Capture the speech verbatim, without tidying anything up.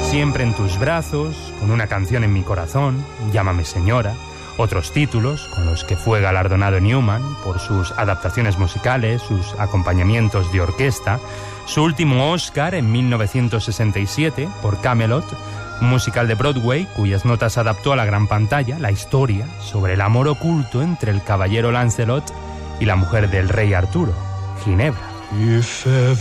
Siempre en tus brazos, con una canción en mi corazón, Llámame señora, otros títulos con los que fue galardonado Newman por sus adaptaciones musicales, sus acompañamientos de orquesta, su último Oscar en mil novecientos sesenta y siete por Camelot, un musical de Broadway cuyas notas adaptó a la gran pantalla, la historia sobre el amor oculto entre el caballero Lancelot y la mujer del rey Arturo, Ginebra.